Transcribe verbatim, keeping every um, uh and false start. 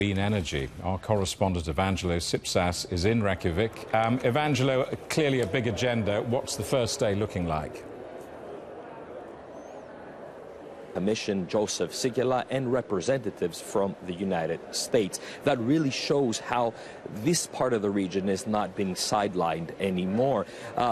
Green energy. Our correspondent Evangelo Sipsas is in Reykjavik. Um, Evangelo, clearly a big agenda. What's the first day looking like? Commission Joseph Sigela and representatives from the United States. That really shows how this part of the region is not being sidelined anymore. Uh,